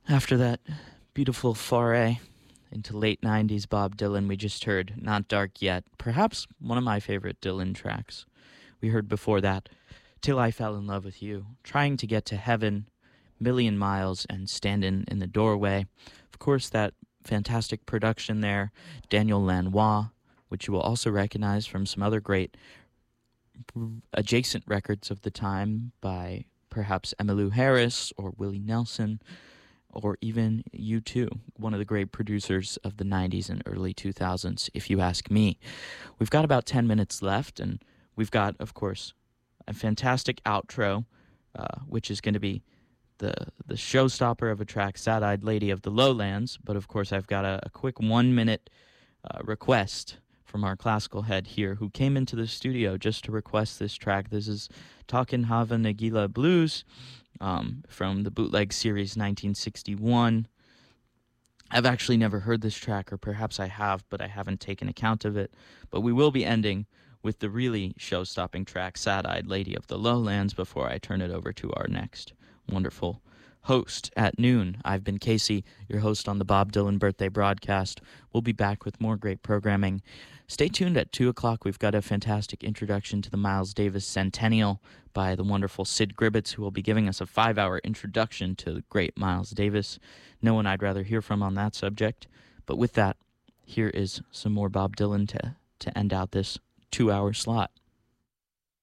After that beautiful foray into late 90s Bob Dylan, we just heard Not Dark Yet, perhaps one of my favorite Dylan tracks. We heard before that Till I Fell in Love with You, Trying to Get to Heaven, Million Miles, and Standin' in the Doorway. Of course, that fantastic production there, Daniel Lanois, which you will also recognize from some other great adjacent records of the time by perhaps Emmylou Harris or Willie Nelson, or even U2, one of the great producers of the 90s and early 2000s, if you ask me. We've got about 10 minutes left, and we've got, of course, a fantastic outro, which is going to be the showstopper of a track, Sad-Eyed Lady of the Lowlands. But, of course, I've got a quick 1-minute request from our classical head here, who came into the studio just to request this track. This is Talkin' Hava Nagila Blues, from the Bootleg Series 1961. I've actually never heard this track, or perhaps I have, but I haven't taken account of it. But we will be ending with the really show-stopping track, Sad-Eyed Lady of the Lowlands, before I turn it over to our next wonderful host at noon. I've been Casey, your host on the Bob Dylan Birthday Broadcast. We'll be back with more great programming. Stay tuned at 2 o'clock. We've got a fantastic introduction to the Miles Davis Centennial by the wonderful Sid Gribbets, who will be giving us a 5-hour introduction to the great Miles Davis. No one I'd rather hear from on that subject. But with that, here is some more Bob Dylan to end out this 2-hour slot.